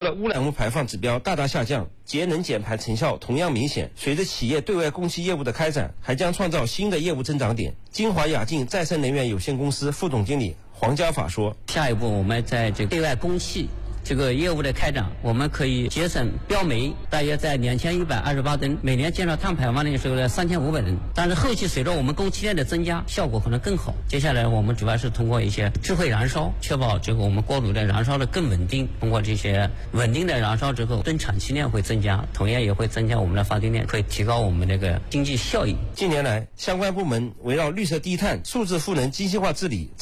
的污染物排放指标大大下降，节能减排成效同样明显。随着企业对外供气业务的开展，还将创造新的业务增长点。金华雅净再生能源有限公司副总经理黄家法说： 下一步我们在这个对外供气这个业务的开展，我们可以节省标煤大约在2128吨，每年减少碳排放的时候呢3500吨。但是后期随着我们供气量的增加，效果可能更好。接下来我们主要是通过一些智慧燃烧，确保这个我们锅炉的燃烧的更稳定。通过这些稳定的燃烧之后，吨产气量会增加，同样也会增加我们的发电量，可以提高我们那个经济效益。 近年来，相关部门围绕绿色低碳、数字赋能、精细化治理